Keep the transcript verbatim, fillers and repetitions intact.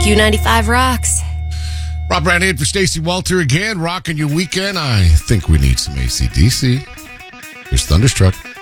Q ninety-five rocks. Rob Brown in for Stacey Walter again, rocking your weekend. I think we need some A C D C. Here's Thunderstruck.